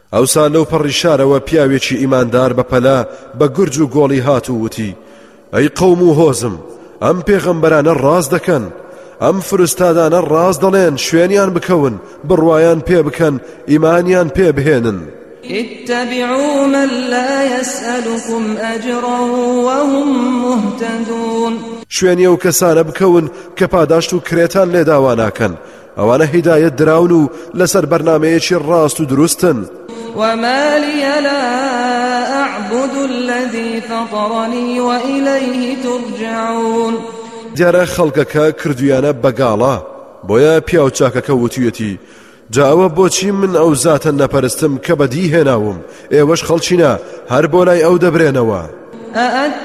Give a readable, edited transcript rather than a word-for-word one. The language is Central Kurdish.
ئەوسا لەو پەڕی شارەوە پیاوێکی ئیماندار بەپەلا بە گورج و گۆڵی هات و وتی: ئەی قەوم و هۆزم، ئەم پێغەمبەرانە ڕاست دەکەن، ئەم فرستادانە ڕاست دەڵێن، شوێنیان بکەون، بڕوایان پێ بکەن، ئیمانیان پێ بهێنن. اتبعوا من لا يسألكم أجرا وهم مهتدون. شوێنی ئەو کەسانە بکەون کە پاداشت و کرێتان لێداوا ناکەن، ئەوانە هیدایەت دراون و لەسەر بەرنامەیەکی ڕاست و دروستن. وما لي لا أعبد الذي فطرني وإليه ترجعون. دیارە خەڵکەکە کردویانە بەگاڵا، بۆیە پیاو چاکەکە وتویەتی: جاوە بۆچی من ئەو زاتە نەپەرستم کە بەدی هێناوم، ئێوەش خەڵچینە هەر بۆ لای ئەو دەبرێنەوە.